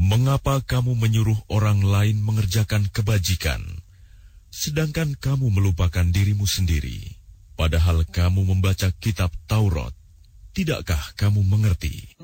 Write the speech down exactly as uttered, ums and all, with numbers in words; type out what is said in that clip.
Mengapa kamu menyuruh orang lain mengerjakan kebajikan, sedangkan kamu melupakan dirimu sendiri? Padahal kamu membaca kitab Taurat, tidakkah kamu mengerti?